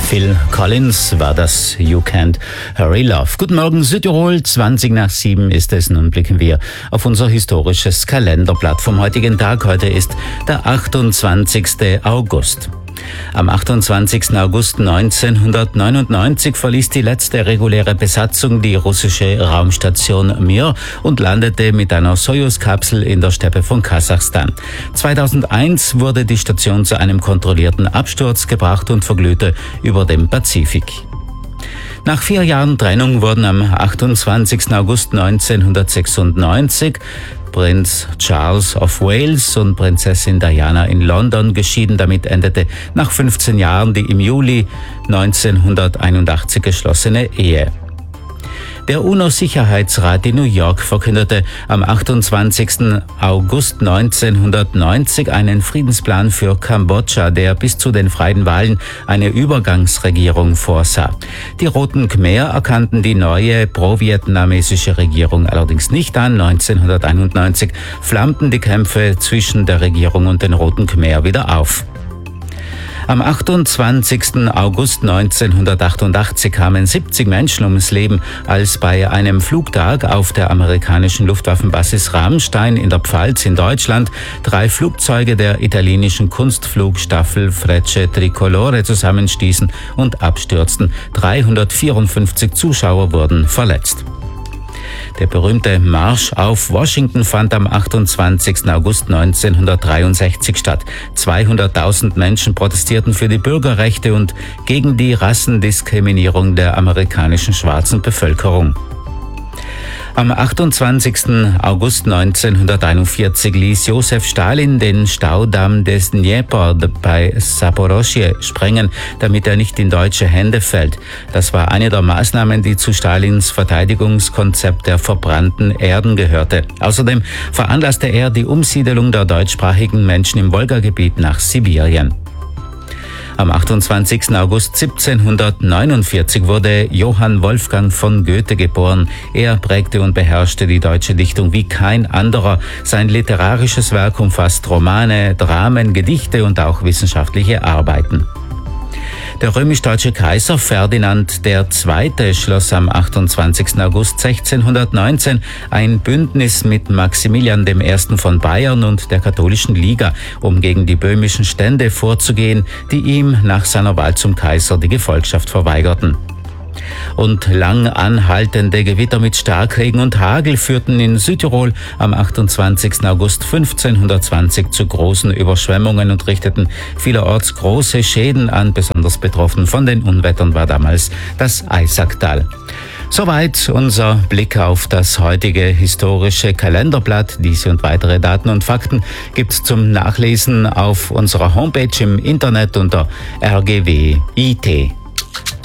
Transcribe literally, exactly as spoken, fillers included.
Phil Collins war das You Can't Hurry Love. Guten Morgen Südtirol, zwanzig nach sieben ist es. Nun blicken wir auf unser historisches Kalenderblatt vom heutigen Tag. Heute ist der achtundzwanzigste August. Am achtundzwanzigsten August neunzehnhundertneunundneunzig verließ die letzte reguläre Besatzung die russische Raumstation Mir und landete mit einer Sojus-Kapsel in der Steppe von Kasachstan. zweitausendeins wurde die Station zu einem kontrollierten Absturz gebracht und verglühte über dem Pazifik. Nach vier Jahren Trennung wurden am achtundzwanzigsten August neunzehnhundertsechsundneunzig Prinz Charles of Wales und Prinzessin Diana in London geschieden. Damit endete nach fünfzehn Jahren die im Juli neunzehnhunderteinundachtzig geschlossene Ehe. Der UNO-Sicherheitsrat in New York verkündete am achtundzwanzigsten August neunzehnhundertneunzig einen Friedensplan für Kambodscha, der bis zu den freien Wahlen eine Übergangsregierung vorsah. Die Roten Khmer erkannten die neue pro-vietnamesische Regierung allerdings nicht an. neunzehnhunderteinundneunzig flammten die Kämpfe zwischen der Regierung und den Roten Khmer wieder auf. Am achtundzwanzigsten August neunzehnhundertachtundachtzig kamen siebzig Menschen ums Leben, als bei einem Flugtag auf der amerikanischen Luftwaffenbasis Ramstein in der Pfalz in Deutschland drei Flugzeuge der italienischen Kunstflugstaffel Frecce Tricolore zusammenstießen und abstürzten. dreihundertvierundfünfzig Zuschauer wurden verletzt. Der berühmte Marsch auf Washington fand am achtundzwanzigsten August neunzehnhundertdreiundsechzig statt. zweihunderttausend Menschen protestierten für die Bürgerrechte und gegen die Rassendiskriminierung der amerikanischen schwarzen Bevölkerung. Am achtundzwanzigsten August neunzehnhunderteinundvierzig ließ Josef Stalin den Staudamm des Dnepr bei Saporoschje sprengen, damit er nicht in deutsche Hände fällt. Das war eine der Maßnahmen, die zu Stalins Verteidigungskonzept der verbrannten Erden gehörte. Außerdem veranlasste er die Umsiedelung der deutschsprachigen Menschen im Wolgagebiet nach Sibirien. Am achtundzwanzigsten August siebzehnhundertneunundvierzig wurde Johann Wolfgang von Goethe geboren. Er prägte und beherrschte die deutsche Dichtung wie kein anderer. Sein literarisches Werk umfasst Romane, Dramen, Gedichte und auch wissenschaftliche Arbeiten. Der römisch-deutsche Kaiser Ferdinand der Zweite schloss am achtundzwanzigsten August sechzehnhundertneunzehn ein Bündnis mit Maximilian der Erste von Bayern und der Katholischen Liga, um gegen die böhmischen Stände vorzugehen, die ihm nach seiner Wahl zum Kaiser die Gefolgschaft verweigerten. Und lang anhaltende Gewitter mit Starkregen und Hagel führten in Südtirol am achtundzwanzigsten August fünfzehnhundertzwanzig zu großen Überschwemmungen und richteten vielerorts große Schäden an. Besonders betroffen von den Unwettern war damals das Eisacktal. Soweit unser Blick auf das heutige historische Kalenderblatt. Diese und weitere Daten und Fakten gibt's zum Nachlesen auf unserer Homepage im Internet unter R G W I T.